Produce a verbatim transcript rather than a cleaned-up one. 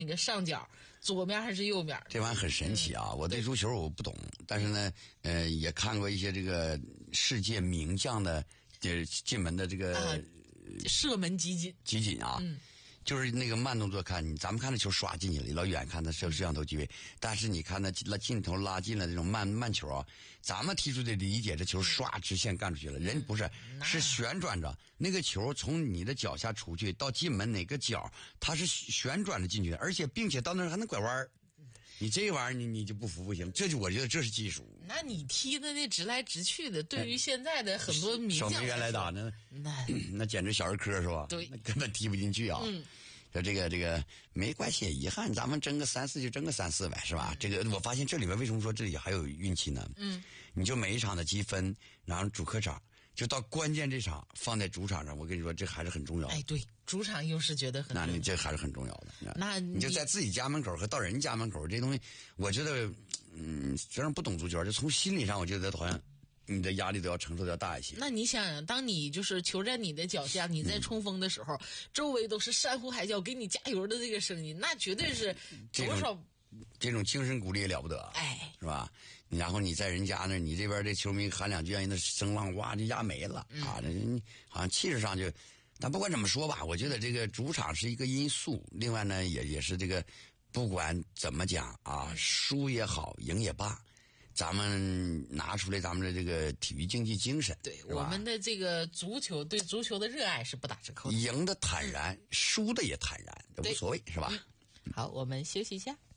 那个上角左面还是右面？ 这玩意儿很神奇啊！嗯、我对足球我不懂，但是呢，呃，也看过一些这个世界名将的呃进门的这个、 啊、射门集锦集锦啊。嗯，就是那个慢动作看，你咱们看那球刷进去了，老远看它摄摄像头机位，但是你看那拉镜头拉近了这种慢慢球啊，咱们踢出的理解，这球刷直线干出去了，人不是是旋转着，那个球从你的脚下出去到进门哪个角，它是旋转着进去的，而且并且到那儿还能拐弯儿。你这玩意儿你你就不服不行，这就我觉得这是技术。 那你踢的那直来直去的，对于现在的很多名将守门员来打呢，那那简直小儿科是吧？ 对， 那根本踢不进去啊。嗯。说这个这个没关系，遗憾咱们争个三四就争个三四呗，是吧？嗯、这个我发现这里面为什么说这里还有运气呢？嗯，你就每一场的积分，然后主客场，就到关键这场放在主场上，我跟你说这还是很重要的。 哎，对，主场优势觉得很重要。 那你这还是很重要的。 那你你就在自己家门口和到人家门口这东西，我觉得，嗯，虽然不懂足球，就从心理上我觉得好像。你的压力都要承受的要大一些。 那你想想，当你就是球在你的脚下，你在冲锋的时候，嗯、周围都是山呼海啸给你加油的这个声音，那绝对是多少这种精神鼓励也了不得， 哎， 是吧？然后你在人家那，你这边这球迷喊两句，人家声浪哇就压没了、嗯、啊！这人好像气势上就，但不管怎么说吧，我觉得这个主场是一个因素，另外呢，也也是这个，不管怎么讲啊，输也好，赢也罢。咱们拿出来咱们的这个体育竞技精神， 对我们的这个足球，对足球的热爱是不打折扣的。 赢的坦然，嗯、输的也坦然，这无所谓，是吧？ 好，我们休息一下。